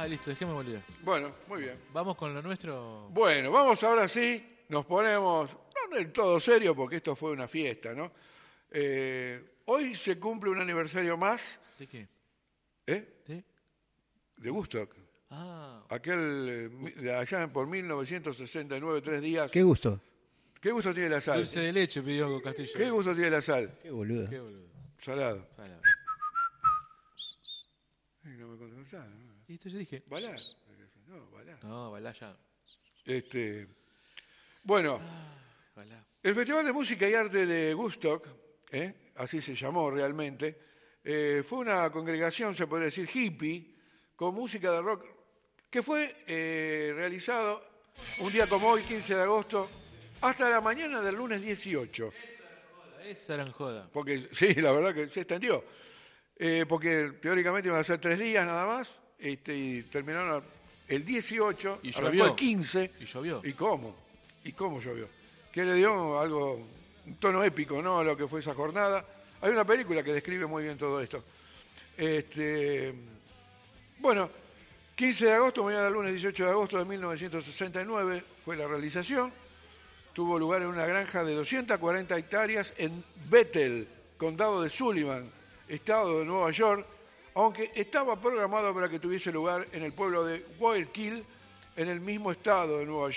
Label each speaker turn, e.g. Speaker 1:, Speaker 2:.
Speaker 1: listo, dejemos Bolívar.
Speaker 2: Bueno, muy bien.
Speaker 1: Vamos con lo nuestro.
Speaker 2: Bueno, vamos ahora sí, nos ponemos, no del todo serio porque esto fue una fiesta, ¿no? Hoy se cumple un aniversario más.
Speaker 1: ¿De qué?
Speaker 2: ¿De? De Woodstock.
Speaker 1: Ah.
Speaker 2: Aquel, de allá por 1969, 3 días.
Speaker 3: ¿Qué gusto?
Speaker 2: ¿Qué gusto tiene la sal?
Speaker 1: Dulce de leche pidió Castillo.
Speaker 2: ¿Qué gusto tiene la sal?
Speaker 3: Qué boludo.
Speaker 1: Qué boludo.
Speaker 2: Salado.
Speaker 1: Salado.
Speaker 2: Ay, no me contestás, ¿no?
Speaker 1: Y esto yo dije.
Speaker 2: Balá. No, balá.
Speaker 1: No, balá ya.
Speaker 2: Bueno,
Speaker 1: Balá.
Speaker 2: el Festival de Música y Arte de Woodstock, así se llamó realmente, fue una congregación, se podría decir, hippie, con música de rock, que fue realizado un día como hoy, 15 de agosto, hasta la mañana del lunes 18.
Speaker 1: Esa era en joda.
Speaker 2: Porque, sí, la verdad que se extendió. Porque teóricamente iban a ser 3 días nada más, y terminaron el 18,
Speaker 1: Y
Speaker 2: arrancó
Speaker 1: llovió.
Speaker 2: el 15.
Speaker 1: Y llovió.
Speaker 2: ¿Y cómo? ¿Y cómo llovió? Que le dio algo, un tono épico, ¿no?, a lo que fue esa jornada. Hay una película que describe muy bien todo esto. Bueno, 15 de agosto, mañana lunes 18 de agosto de 1969 fue la realización. Tuvo lugar en una granja de 240 hectáreas en Bethel, condado de Sullivan, estado de Nueva York, aunque estaba programado para que tuviese lugar en el pueblo de Wallkill, en el mismo estado de Nueva York.